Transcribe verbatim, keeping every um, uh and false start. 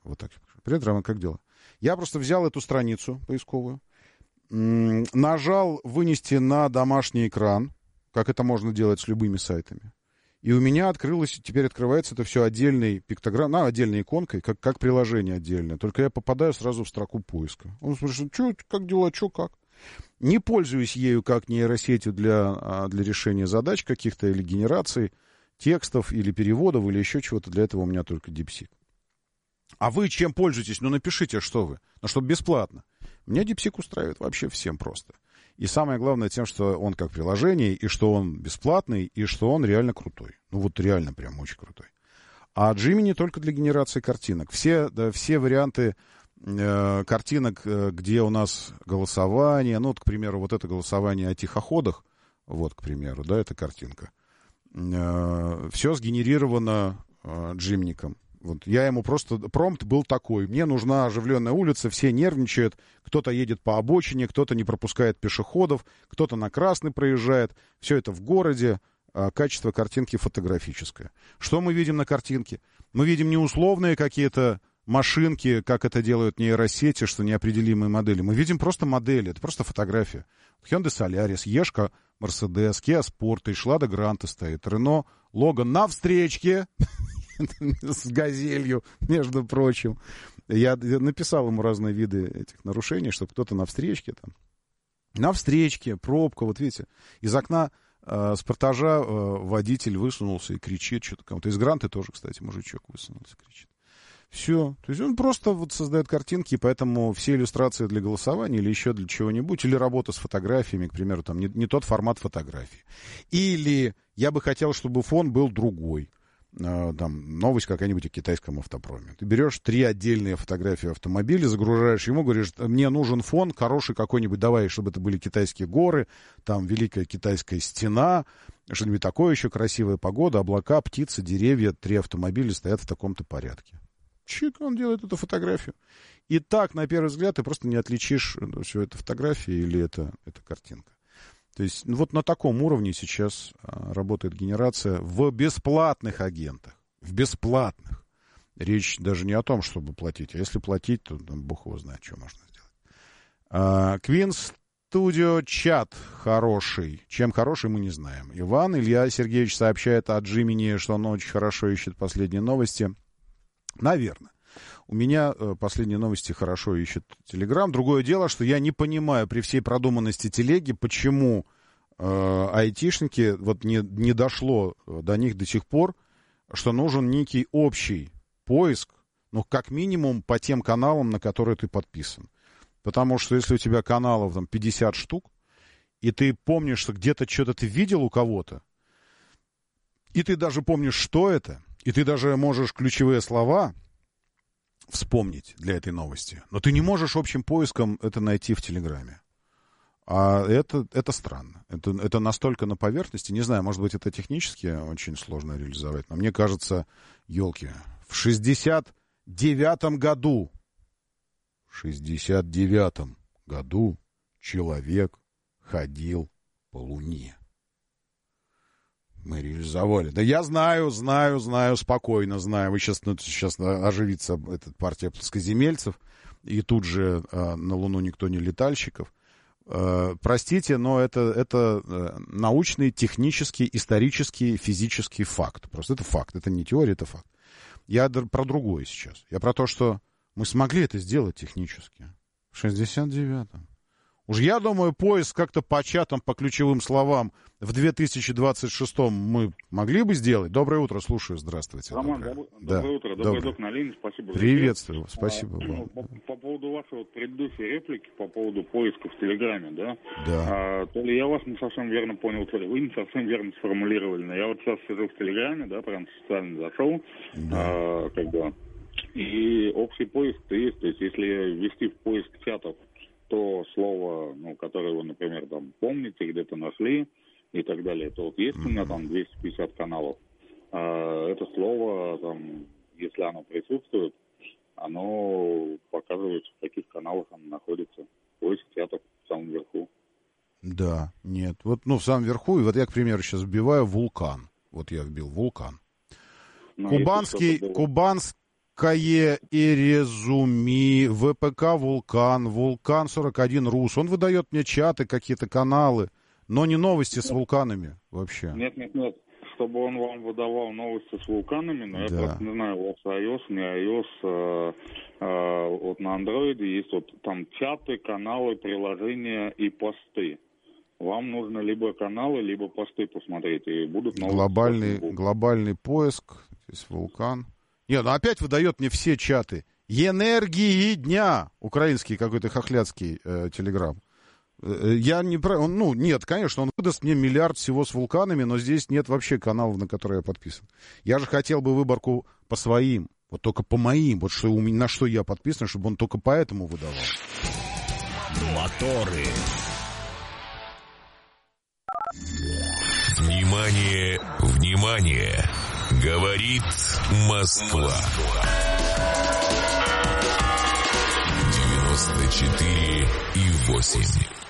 Вот так. Привет, Роман, как дела? Я просто взял эту страницу поисковую, м- нажал вынести на домашний экран, как это можно делать с любыми сайтами. И у меня открылось, теперь открывается это все отдельной пиктограммой, ну, отдельной иконкой, как, как приложение отдельное. Только я попадаю сразу в строку поиска. Он спрашивает, что, как дела, что, как? Не пользуюсь ею как нейросетью для, для решения задач каких-то или генерации текстов, или переводов, или еще чего-то. Для этого у меня только DeepSeek. А вы чем пользуетесь? Ну, напишите, что вы. Ну, чтобы бесплатно. Меня DeepSeek устраивает вообще всем просто. И самое главное тем, что он как приложение, и что он бесплатный, и что он реально крутой. Ну, вот реально прям очень крутой. А Gemini только для генерации картинок. Все, да, все варианты э, картинок, э, где у нас голосование, ну, вот, к примеру, вот это голосование о тихоходах, вот, к примеру, да, эта картинка, э, все сгенерировано э, Gemini-ком. Вот я ему просто... Промпт был такой. Мне нужна оживленная улица, все нервничают, кто-то едет по обочине, кто-то не пропускает пешеходов, кто-то на красный проезжает. Все это в городе. А качество картинки фотографическое. Что мы видим на картинке? Мы видим не условные какие-то машинки, как это делают нейросети, что неопределимые модели. Мы видим просто модели, это просто фотография. Hyundai Solaris, Ешка, Mercedes, Kia Sport, Шлада Гранта стоит, Renault, Logan на встречке с газелью, между прочим. Я написал ему разные виды этих нарушений, что кто-то на встречке там. На встречке, пробка, вот видите, из окна э, с портажа э, водитель высунулся и кричит что-то кому-то. Из Гранты тоже, кстати, мужичок высунулся, кричит. Все. То есть он просто вот создает картинки, и поэтому все иллюстрации для голосования или еще для чего-нибудь, или работа с фотографиями, к примеру, там не, не тот формат фотографии. Или я бы хотел, чтобы фон был другой. Там новость какая-нибудь о китайском автопроме. Ты берешь три отдельные фотографии автомобиля, загружаешь ему, говоришь, мне нужен фон хороший какой-нибудь, давай, чтобы это были китайские горы, там Великая Китайская стена, что-нибудь такое еще, красивая погода, облака, птицы, деревья, три автомобиля стоят в таком-то порядке. Чик, он делает эту фотографию. И так, на первый взгляд, ты просто не отличишь, все это фотография или это, это картинка. То есть ну, вот на таком уровне сейчас а, работает генерация в бесплатных агентах. В бесплатных. Речь даже не о том, чтобы платить. А если платить, то там, бог его знает, что можно сделать. А, Queen Studio чат хороший. Чем хороший, мы не знаем. Иван Илья Сергеевич сообщает о Gemini, что он очень хорошо ищет последние новости. Наверное. У меня э, последние новости хорошо ищет Телеграм. Другое дело, что я не понимаю при всей продуманности телеги, почему э, айтишники, вот не, не дошло до них до сих пор, что нужен некий общий поиск, ну, как минимум по тем каналам, на которые ты подписан. Потому что если у тебя каналов там пятьдесят штук, и ты помнишь, что где-то что-то ты видел у кого-то, и ты даже помнишь, что это, и ты даже можешь ключевые слова вспомнить для этой новости. Но ты не можешь общим поиском это найти в Телеграме. А это, это странно. Это, это настолько на поверхности. Не знаю, может быть, это технически очень сложно реализовать. Но мне кажется, елки, в шестьдесят девятом году, в шестьдесят девятом году человек ходил по Луне. Мы реализовали. Да я знаю, знаю, знаю, спокойно знаю. Вы сейчас, ну, сейчас оживится эта партия плоскоземельцев, и тут же э, на Луну никто не летальщиков. Э, простите, но это, это э, научный, технический, исторический, физический факт. Просто это факт, это не теория, это факт. Я про другое сейчас. Я про то, что мы смогли это сделать технически. В шестьдесят девятом. Уж я думаю, поиск как-то по чатам, по ключевым словам в две тысячи двадцать шестом мы могли бы сделать. Доброе утро, слушаю, здравствуйте. Роман, доброе, доброе, да. доброе утро, добрый доброе. док на линии, спасибо. Приветствую, спасибо а, вам. По, по поводу вашей вот предыдущей реплики, по поводу поиска в Телеграме, да? Да. А, то ли я вас не совсем верно понял, то ли вы не совсем верно сформулировали. Но я вот сейчас сижу в Телеграме, да, прям специально зашел, да. а, как бы, и общий поиск-то есть, то есть если ввести в поиск чатов то слово, ну, которое вы, например, там помните, где-то нашли и так далее, то вот есть mm-hmm. у меня там двести пятьдесят каналов. А, это слово, там, если оно присутствует, оно показывает, в каких каналах оно находится. Поиск чатов в самом верху. Да, нет. Вот, ну, в самом верху, и вот я, к примеру, сейчас вбиваю вулкан. Вот я вбил вулкан. Но Кубанский, Кубанск, КАЕ Ирезуми, ВПК Вулкан, Вулкан сорок один Рус. Он выдает мне чаты, какие-то каналы, но не новости с вулканами вообще. Нет, нет, нет. Чтобы он вам выдавал новости с вулканами, но да. Я просто не знаю, у вас iOS, не iOS, э, э, вот на Android есть вот там чаты, каналы, приложения и посты. Вам нужно либо каналы, либо посты посмотреть, и будут новости. Глобальный, глобальный поиск, здесь вулкан. Нет, ну опять выдает мне все чаты. Энергии дня. Украинский какой-то хохлядский э, телеграм. Я не про... Ну, нет, конечно, он выдаст мне миллиард всего с вулканами, но здесь нет вообще каналов, на которые я подписан. Я же хотел бы выборку по своим, вот только по моим, вот что у меня, на что я подписан, чтобы он только по этому выдавал. Моторы. Внимание, внимание! Говорит Москва. девяносто четыре и восемь.